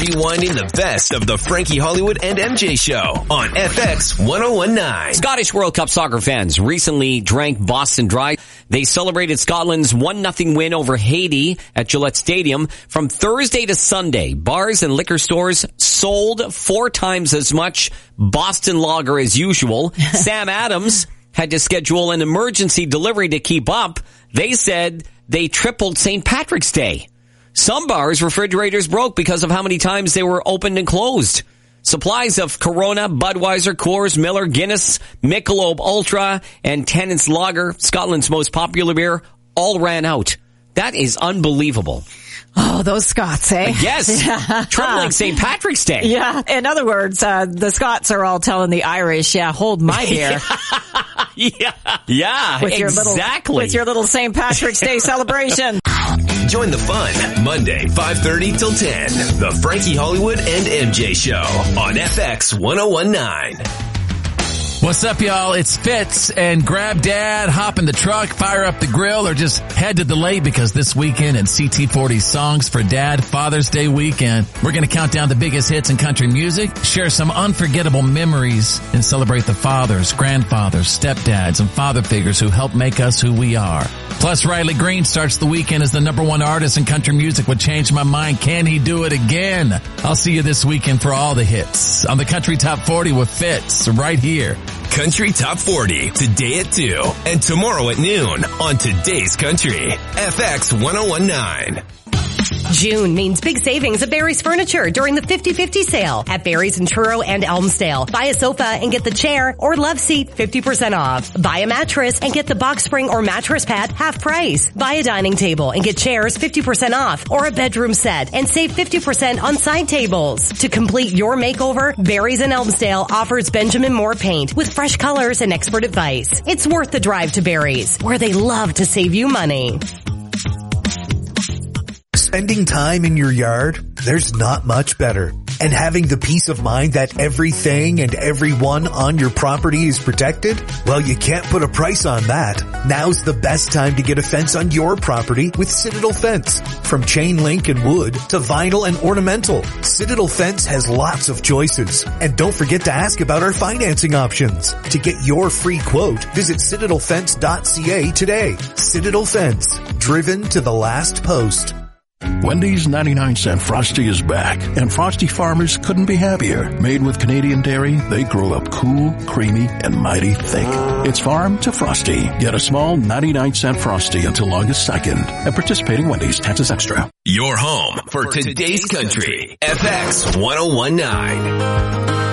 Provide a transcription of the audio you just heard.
rewinding the best of the Frankie Hollywood and MJ show on FX 1019. Scottish World Cup soccer fans recently drank Boston Dry. They celebrated Scotland's 1-0 win over Haiti at Gillette Stadium. From Thursday to Sunday, bars and liquor stores sold 4 times as much Boston Lager as usual. Sam Adams had to schedule an emergency delivery to keep up. They said they tripled St. Patrick's Day. Some bars' refrigerators broke because of how many times they were opened and closed. Supplies of Corona, Budweiser, Coors, Miller, Guinness, Michelob Ultra, and Tennent's Lager, Scotland's most popular beer, all ran out. That is unbelievable. Oh, those Scots, eh? Yes. Yeah. Tripling St. Patrick's Day. Yeah. In other words, the Scots are all telling the Irish, hold my beer. Yeah, with exactly. With your little St. Patrick's Day celebration. Join the fun Monday, 5:30 till 10. The Frankie Hollywood and MJ show on FX 1019. What's up, y'all? It's Fitz, and grab Dad, hop in the truck, fire up the grill, or just head to the lake because this weekend in CT40 Songs for Dad Father's Day weekend, we're going to count down the biggest hits in country music, share some unforgettable memories, and celebrate the fathers, grandfathers, stepdads, and father figures who helped make us who we are. Plus, Riley Green starts the weekend as the #1 artist in country music with Change My Mind. Can he do it again? I'll see you this weekend for all the hits on the Country Top 40 with Fitz right here. Country Top 40, today at 2 and tomorrow at noon on Today's Country, FX 1019. June means big savings at Barry's Furniture during the 50-50 sale at Barry's in Truro and Elmsdale. Buy a sofa and get the chair or love seat 50% off. Buy a mattress and get the box spring or mattress pad half price. Buy a dining table and get chairs 50% off or a bedroom set and save 50% on side tables. To complete your makeover, Barry's in Elmsdale offers Benjamin Moore paint with fresh colors and expert advice. It's worth the drive to Barry's, where they love to save you money. Spending time in your yard, there's not much better. And having the peace of mind that everything and everyone on your property is protected? Well, you can't put a price on that. Now's the best time to get a fence on your property with Citadel Fence. From chain link and wood to vinyl and ornamental, Citadel Fence has lots of choices. And don't forget to ask about our financing options. To get your free quote, visit citadelfence.ca today. Citadel Fence, driven to the last post. Wendy's 99-cent Frosty is back, and Frosty farmers couldn't be happier. Made with Canadian dairy, they grow up cool, creamy, and mighty thick. It's farm to Frosty. Get a small 99-cent Frosty until August 2nd. At participating Wendy's, taxes extra. Your home for Today's Country, FX 1019.